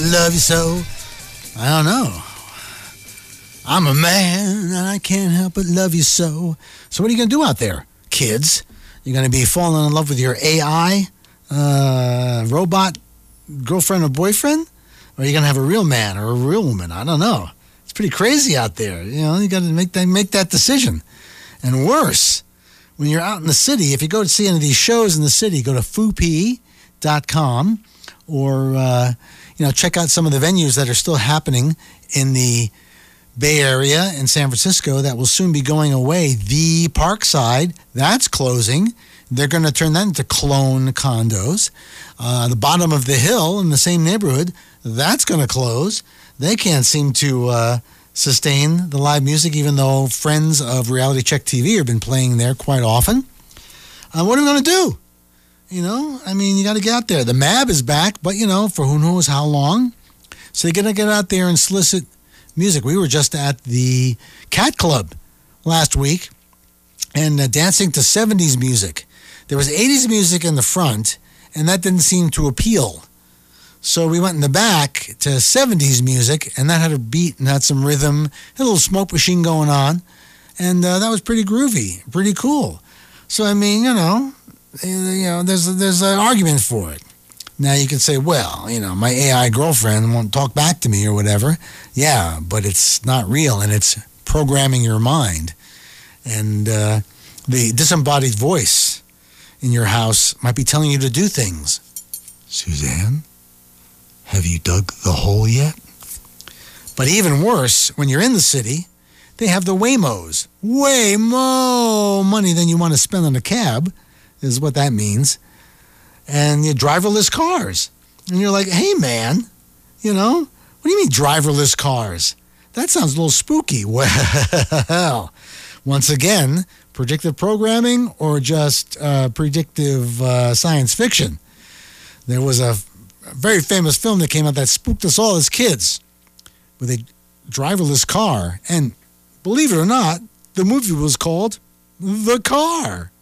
love you so. I don't know. I'm a man and I can't help but love you so. So what are you going to do out there, kids? You're going to be falling in love with your AI robot girlfriend or boyfriend? Or are you going to have a real man or a real woman? I don't know. It's pretty crazy out there. You know, you got to make that decision. And worse, when you're out in the city, if you go to see any of these shows in the city, go to fupi.com or, check out some of the venues that are still happening in the Bay Area in San Francisco that will soon be going away. The Parkside, that's closing. They're going to turn that into clone condos. The bottom of the hill in the same neighborhood, that's going to close. They can't seem to sustain the live music, even though friends of Reality Check TV have been playing there quite often. What are we going to do? You got to get out there. The MAB is back, but, for who knows how long. So you're going to get out there and solicit music. We were just at the Cat Club last week and dancing to 70s music. There was 80s music in the front, and that didn't seem to appeal. So we went in the back to 70s music, and that had a beat and had some rhythm, had a little smoke machine going on, and that was pretty groovy, pretty cool. So, there's an argument for it. Now you could say, well, my AI girlfriend won't talk back to me or whatever. Yeah, but it's not real, and it's programming your mind. And the disembodied voice in your house might be telling you to do things. Suzanne, have you dug the hole yet? But even worse, when you're in the city, they have the Waymos. Way more money than you want to spend on a cab is what that means. And you driverless cars. And you're like, hey, man, what do you mean driverless cars? That sounds a little spooky. Well, once again, predictive programming or just predictive science fiction? There was a very famous film that came out that spooked us all as kids with a driverless car. And believe it or not, the movie was called The Car.